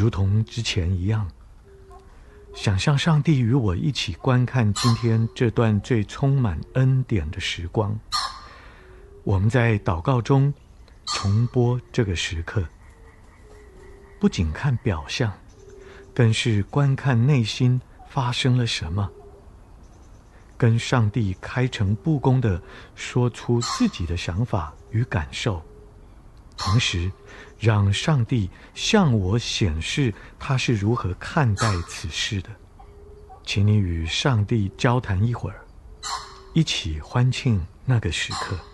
如同之前一样，想象上帝与我一起观看今天这段最充满恩典的时光。我们在祷告中重播这个时刻，不仅看表象，更是观看内心发生了什么，跟上帝开诚布公地说出自己的想法与感受，同时让上帝向我显示他是如何看待此事的。请你与上帝交谈一会儿，一起欢庆那个时刻。